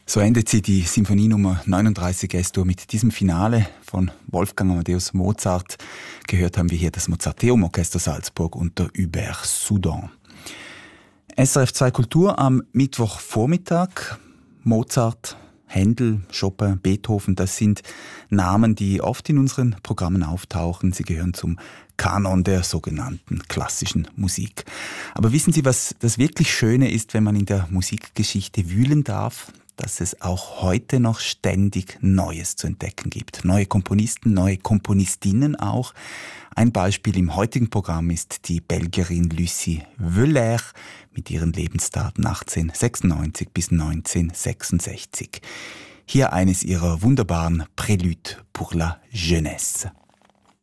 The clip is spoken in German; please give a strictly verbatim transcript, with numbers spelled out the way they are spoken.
So endet sie die Symphonie Nummer neununddreißig S-Dur mit diesem Finale von Wolfgang Amadeus Mozart. Gehört haben wir hier das Mozarteum Orchester Salzburg unter Hubert Soudan. S R F zwei Kultur am Mittwochvormittag. Mozart, Händel, Chopin, Beethoven, das sind Namen, die oft in unseren Programmen auftauchen. Sie gehören zum Kanon der sogenannten klassischen Musik. Aber wissen Sie, was das wirklich Schöne ist, wenn man in der Musikgeschichte wühlen darf? Dass es auch heute noch ständig Neues zu entdecken gibt. Neue Komponisten, neue Komponistinnen auch. Ein Beispiel im heutigen Programm ist die Belgierin Lucie Wöller mit ihren Lebensdaten achtzehnhundertsechsundneunzig bis neunzehnhundertsechsundsechzig. Hier eines ihrer wunderbaren Préludes pour la Jeunesse.